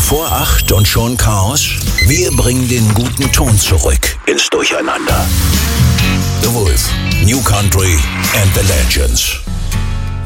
Noch vor 8 und schon Chaos? Wir bringen den guten Ton zurück ins Durcheinander. The Wolf, New Country and the Legends.